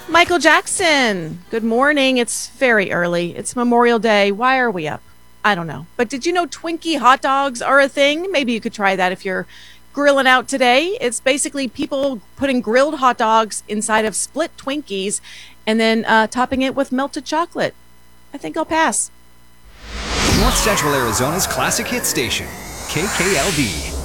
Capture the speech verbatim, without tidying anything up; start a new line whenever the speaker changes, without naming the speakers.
Michael Jackson, good morning. It's very early. It's Memorial Day. Why are we up? I don't know. But did you know Twinkie hot dogs are a thing? Maybe you could try that if you're grilling out today. It's basically people putting grilled hot dogs inside of split Twinkies and then uh, topping it with melted chocolate. I think I'll pass.
North Central Arizona's classic hit station, K K L D.